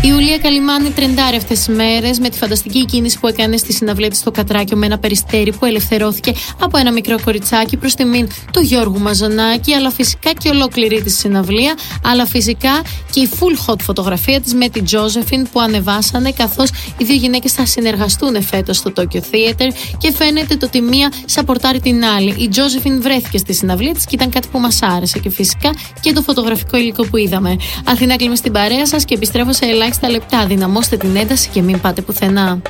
Η Ιουλία Καλιμάνη τρεντάρει αυτές τις μέρες με τη φανταστική κίνηση που έκανε στη συναυλία της στο Κατράκιο με ένα περιστέρι που ελευθερώθηκε από ένα μικρό κοριτσάκι προς τιμήν του Γιώργου Μαζονάκη, αλλά φυσικά και ολόκληρη τη συναυλία, αλλά φυσικά και η full hot φωτογραφία της με την Josephine που ανεβάσανε, καθώς οι δύο γυναίκες θα συνεργαστούν φέτος στο Tokyo Theater και φαίνεται το ότι μία σαπορτάρει την άλλη. Η Josephine βρέθηκε στη συναυλία της και ήταν κάτι που μας άρεσε, και φυσικά και το φωτογραφικό υλικό που είδαμε. Αθηνά, κλείνουμε στην παρέα σας και επιστρέφω σε ελάχιστα λεπτά. Δυναμώστε την ένταση και μην πάτε πουθενά.